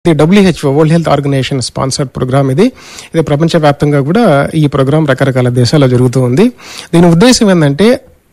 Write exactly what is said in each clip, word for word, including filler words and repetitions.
ఇది WHO world health organisation sponsored programme. ఇది ఇది ప్రపంచవ్యాప్తంగా కూడా ఈ ప్రోగ్రాం రకరకాల దేశాల్లో జరుగుతూ ఉంది. దీని ఉద్దేశం ఏంటంటే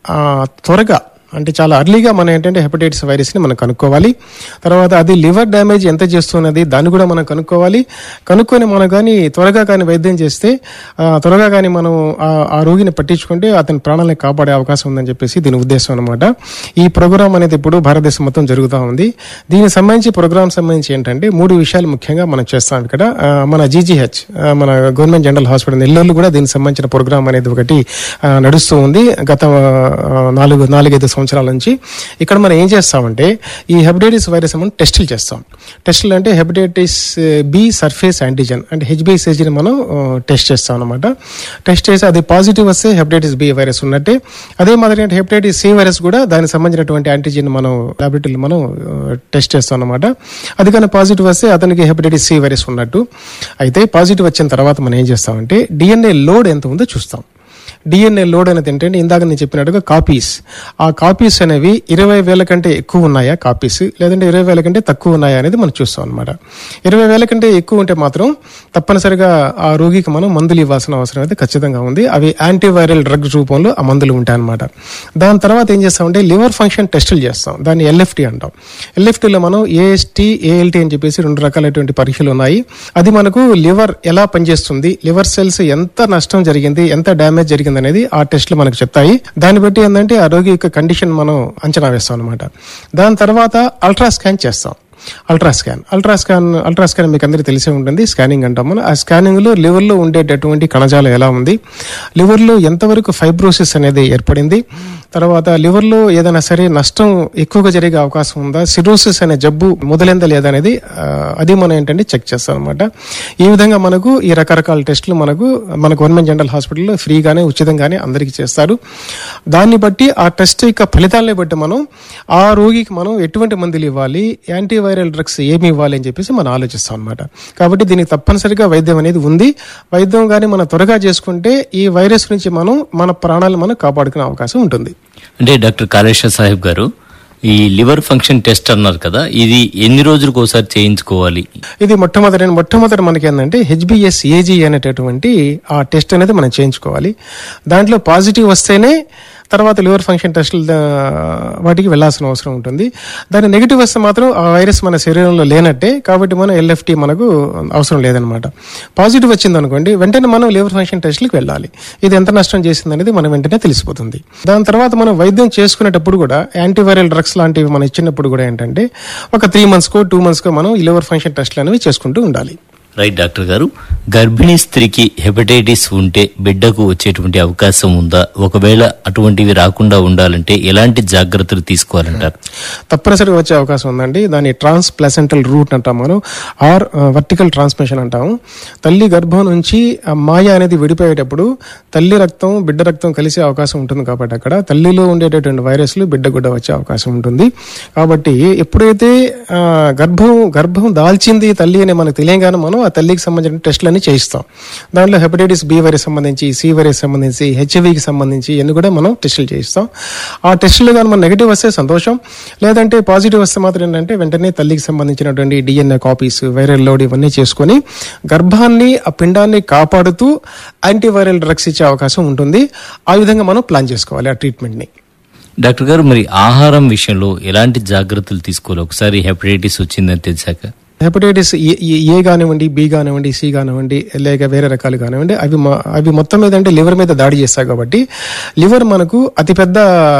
త్వరగా అంటే చాలా అర్లీగా మనం ఏంటంటే హెపటైటిస్ వైరస్ని మనం కనుక్కోవాలి. తర్వాత అది లివర్ డ్యామేజ్ ఎంత చేస్తున్నది దాన్ని కూడా మనం కనుక్కోవాలి. కనుక్కొని మనం కానీ త్వరగా కానీ వైద్యం చేస్తే త్వరగా కానీ మనం ఆ రోగిని పట్టించుకుంటే అతని ప్రాణాలను కాపాడే అవకాశం ఉందని చెప్పేసి దీని ఉద్దేశం అనమాట. ఈ ప్రోగ్రామ్ అనేది ఇప్పుడు భారతదేశం మొత్తం జరుగుతూ ఉంది. దీనికి సంబంధించి ప్రోగ్రామ్ సంబంధించి ఏంటంటే మూడు విషయాలు ముఖ్యంగా మనం చేస్తాం ఇక్కడ. మన జీజీహెచ్ మన గవర్నమెంట్ జనరల్ హాస్పిటల్ నెల్లూరులో కూడా దీనికి సంబంధించిన ప్రోగ్రామ్ అనేది ఒకటి నడుస్తూ ఉంది గత నాలుగు నాలుగైదు సంవత్సరాల నుంచి. ఇక్కడ మనం ఏం చేస్తామంటే ఈ హెపటైటిస్ వైరస్ మనం టెస్టులు చేస్తాం. టెస్టులు అంటే హెపటైటిస్ బి సర్ఫేస్ యాంటీజెన్ అంటే హెచ్బిఎస్ఏజీని మనం టెస్ట్ చేస్తాం అనమాట. టెస్ట్ చేసి అది పాజిటివ్ వస్తే హెపటైటిస్ బి వైరస్ ఉన్నట్టే. అదే మాదిరి అంటే హెపటైటిస్ సి వైరస్ కూడా దానికి సంబంధించినటువంటి యాంటీజెన్ మనం ల్యాబొరేటరీలో మనం టెస్ట్ చేస్తాం అనమాట. అది కానీ పాజిటివ్ వస్తే అతనికి హెపటైటిస్ సి వైరస్ ఉన్నట్టు. అయితే పాజిటివ్ వచ్చిన తర్వాత మనం ఏం చేస్తామంటే డిఎన్ఏ లోడ్ ఎంత ఉందో చూస్తాం. డిఎన్ఏ లోడ్ అనేది ఏంటంటే ఇందాక నేను చెప్పినట్టుగా కాపీస్. ఆ కాపీస్ అనేవి ఇరవై వేల కంటే ఎక్కువ ఉన్నాయా కాపీస్, లేదంటే ఇరవై వేల కంటే తక్కువ ఉన్నాయా అనేది మనం చూస్తాం అనమాట. ఇరవై వేల కంటే ఎక్కువ ఉంటే మాత్రం తప్పనిసరిగా ఆ రోగికి మనం మందులు ఇవ్వాల్సిన అవసరం అయితే ఖచ్చితంగా ఉంది. అవి యాంటీవైరల్ డ్రగ్ రూపంలో ఆ మందులు ఉంటాయన్నమాట. దాని తర్వాత ఏం చేస్తామంటే లివర్ ఫంక్షన్ టెస్టులు చేస్తాం. దాన్ని ఎల్ఎఫ్టీ అంటాం. ఎల్ఎఫ్టీలో మనం ఏఎస్టీ ఏఎల్టీ అని చెప్పేసి రెండు రకాలైనటువంటి పరీక్షలు ఉన్నాయి. అది మనకు లివర్ ఎలా పనిచేస్తుంది, లివర్ సెల్స్ ఎంత నష్టం జరిగింది, ఎంత డ్యామేజ్ జరిగింది అనేది ఆ టెస్ట్లు మనకు చెప్తాయి. దాన్ని బట్టి ఏంటంటే ఆ రోగి యొక్క కండిషన్ మనం అంచనా వేస్తాం అనమాట. దాని తర్వాత అల్ట్రా స్కాన్ చేస్తాం. Ultra scan ultra scan ultra scan మీకు అందరికీ తెలిసే ఉంటుంది. స్కానింగ్ అంటాం మనం. ఆ స్కానింగ్ లో లివర్ లో ఉండేటటువంటి కణజాలం ఎలా ఉంది, లివర్ లో ఎంతవరకు ఫైబ్రోసిస్ అనేది ఏర్పడింది, తర్వాత లివర్ లో ఏదైనా సరే నష్టం ఎక్కువగా జరిగే అవకాశం ఉందా, సిరోసిస్ అనే జబ్బు మొదలైందా లేదా అనేది అది మనం ఏంటంటే చెక్ చేస్తాం అనమాట. ఈ విధంగా మనకు ఈ రకరకాల టెస్టులు మనకు మన గవర్నమెంట్ జనరల్ హాస్పిటల్లో ఫ్రీగానే ఉచితంగానే అందరికీ చేస్తారు. దాన్ని బట్టి ఆ టెస్ట్ యొక్క ఫలితాలని బట్టి మనం ఆ రోగికి మనం ఎటువంటి మందులు ఇవ్వాలి, యాంటీవైరల్ డ్రగ్స్ ఏమి ఇవ్వాలి అని చెప్పేసి మనం ఆలోచిస్తాం అనమాట. కాబట్టి దీనికి తప్పనిసరిగా వైద్యం అనేది ఉంది. వైద్యం కానీ మనం త్వరగా చేసుకుంటే ఈ వైరస్ నుంచి మనం మన ప్రాణాలను మనం కాపాడుకునే అవకాశం ఉంటుంది. అంటే డాక్టర్ కాళేశ్వర్ సాహెబ్ గారు, ఈ లివర్ ఫంక్షన్ టెస్ట్ అన్నారు కదా, ఇది ఎన్ని రోజులకు ఒకసారి చేయించుకోవాలి? ఇది మొట్టమొదటి మొట్టమొదటి మనకి ఏంటంటే హెచ్బిఎస్ ఏజీ అనేటటువంటి ఆ టెస్ట్ అనేది మనం చేయించుకోవాలి. దాంట్లో పాజిటివ్ వస్తేనే తర్వాత లివర్ ఫంక్షన్ టెస్టులు వాటికి వెళ్లాల్సిన అవసరం ఉంటుంది. దాని నెగిటివ్ వస్తే మాత్రం ఆ వైరస్ మన శరీరంలో లేనట్టే. కాబట్టి మనం ఎల్ఎఫ్టీ మనకు అవసరం లేదనమాట. పాజిటివ్ వచ్చింది అనుకోండి వెంటనే మనం లివర్ ఫంక్షన్ టెస్టులకు వెళ్ళాలి. ఇది ఎంత నష్టం చేసింది అనేది మనం వెంటనే తెలిసిపోతుంది. దాని తర్వాత మనం వైద్యం చేసుకునేటప్పుడు కూడా యాంటీవైరల్ డ్రగ్స్ లాంటివి మనం ఇచ్చినప్పుడు కూడా ఏంటంటే ఒక త్రీ మంత్స్ కో టూ మంత్స్ కో మనం ఈ లివర్ ఫంక్షన్ టెస్టులు అనేవి చేసుకుంటూ ఉండాలి. రైట్ డాక్టర్ గారు, గర్భిణీ స్త్రీకి హెపటైటిస్ ఉంటే బిడ్డకు వచ్చేటువంటి అవకాశం ఉందా? ఒకవేళ అటువంటివి రాకుండా ఉండాలంటే ఎలాంటి జాగ్రత్తలు తీసుకోవాలంటారు? తప్పనిసరిగా వచ్చే అవకాశం ఉందండి. దాన్ని ట్రాన్స్ ప్లాసెంటల్ రూట్ అంటాం మనం, ఆర్ వర్టికల్ ట్రాన్స్మిషన్ అంటాము. తల్లి గర్భం నుంచి మాయ అనేది విడిపోయేటప్పుడు తల్లి రక్తం బిడ్డ రక్తం కలిసే అవకాశం ఉంటుంది. కాబట్టి అక్కడ తల్లిలో ఉండేటటువంటి వైరస్లు బిడ్డ కూడా వచ్చే అవకాశం ఉంటుంది. కాబట్టి ఎప్పుడైతే గర్భం గర్భం దాల్చింది తల్లి అని మనకు తెలియగానే మనం ఆ తల్లికి సంబంధించిన టెస్టులన్నీ చేయిస్తాం. దాంట్లో హెపటైటిస్ బి వైరస్ సంబంధించి, సి వైరస్ సంబంధించి, హెచ్ఐవికి సంబంధించి ఇవన్నీ కూడా మనం టెస్టులు చేయిస్తాం. ఆ టెస్టులు కానీ మన నెగిటివ్ వస్తే సంతోషం, లేదంటే పాజిటివ్ వస్తే మాత్రం ఏంటంటే వెంటనే తల్లికి సంబంధించినటువంటి డిఎన్ఏ కాపీస్, వైరల్ లోడ్ ఇవన్నీ చేసుకుని గర్భాన్ని ఆ పిండాన్ని కాపాడుతూ యాంటీవైరల్ డ్రగ్స్ ఇచ్చే అవకాశం ఉంటుంది. ఆ విధంగా మనం ప్లాన్ చేసుకోవాలి ఆ ట్రీట్మెంట్ని. డాక్టర్ గారు, మరి ఆహారం విషయంలో ఎలాంటి జాగ్రత్తలు తీసుకోవాలి ఒకసారి హెపటైటిస్ వచ్చిందని తెలిసాక? హెపటైటిస్ ఏ కానివ్వండి, బి కానివ్వండి, సి కానివ్వండి, లేక వేరే రకాలు కానివ్వండి, అవి అవి మొత్తం మీద అంటే లివర్ మీద దాడి చేస్తాయి. కాబట్టి లివర్ మనకు అతిపెద్ద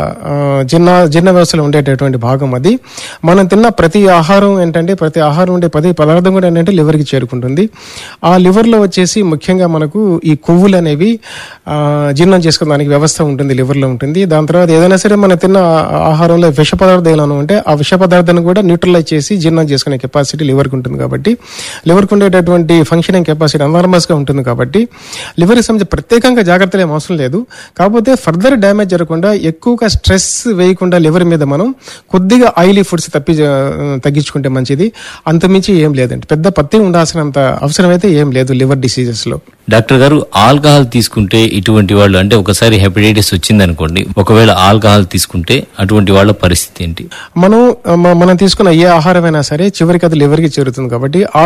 జీర్ణ జీర్ణ వ్యవస్థలో ఉండేటటువంటి భాగం. అది మనం తిన్న ప్రతి ఆహారం ఏంటంటే ప్రతి ఆహారం ఉండే ప్రతి పదార్థం కూడా ఏంటంటే లివర్కి చేరుకుంటుంది. ఆ లివర్లో వచ్చేసి ముఖ్యంగా మనకు ఈ కొవ్వులు అనేవి జీర్ణం చేసుకోవడానికి వ్యవస్థ ఉంటుంది, లివర్లో ఉంటుంది. దాని తర్వాత ఏదైనా సరే మనం తిన్న ఆహారంలో విష పదార్థం ఏమైనా ఉంటే ఆ విష పదార్థాన్ని కూడా న్యూట్రలైజ్ చేసి జీర్ణం చేసుకునే కెపాసిటీ లివర్ ఉంటుంది. కాబట్టి లివర్కి ఉండేటటువంటి ఫంక్షనింగ్ కెపాసిటీ అనార్మస్ గా ఉంటుంది. కాబట్టి లివర్ సంబంధించి ప్రత్యేకంగా జాగ్రత్తలు ఏం అవసరం లేదు. కాకపోతే ఫర్దర్ డ్యామేజ్ జరగకుండా ఎక్కువగా స్ట్రెస్ వేయకుండా లివర్ మీద మనం కొద్దిగా ఆయిలీ ఫుడ్స్ తప్పి తగ్గించుకుంటే మంచిది. అంతమించి ఏం లేదండి, పెద్ద పత్తి ఉండాల్సినంత అవసరం అయితే ఏం లేదు లివర్ డిసీజెస్ లో. డాక్టర్ గారు, ఆల్కహాల్ తీసుకుంటే ఇటువంటి వాళ్ళు, అంటే ఒకసారి హెపటైటిస్ వచ్చింది అనుకోండి, ఒకవేళ ఆల్కహాల్ తీసుకుంటే అటువంటి వాళ్ళ పరిస్థితి ఏంటి? మనం మనం తీసుకున్న ఏ ఆహారమైనా సరే చివరికి అది లివర్ కి చేరుతుంది. కాబట్టి